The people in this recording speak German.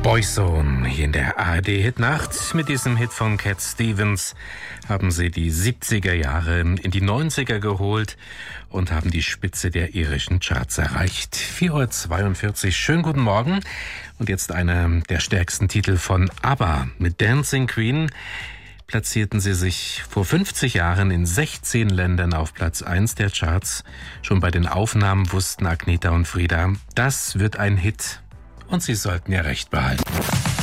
Boyzone hier in der ARD-Hitnacht. Mit diesem Hit von Cat Stevens haben sie die 70er Jahre in die 90er geholt und haben die Spitze der irischen Charts erreicht. 4:42 Uhr, schönen guten Morgen. Und jetzt einer der stärksten Titel von ABBA. Mit Dancing Queen platzierten sie sich vor 50 Jahren in 16 Ländern auf Platz 1 der Charts. Schon bei den Aufnahmen wussten Agnetha und Frida, das wird ein Hit. Und sie sollten ja recht behalten.